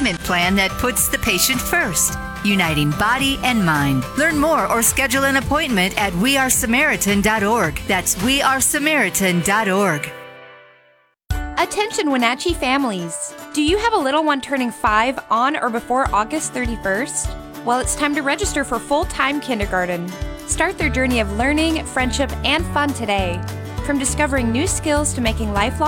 treatment plan that puts the patient first, uniting body and mind. Learn more or schedule an appointment at wearesamaritan.org. That's wearesamaritan.org. Attention Wenatchee families. Do you have a little one turning 5 on or before August 31st? Well, it's time to register for full-time kindergarten. Start their journey of learning, friendship, and fun today. From discovering new skills to making lifelong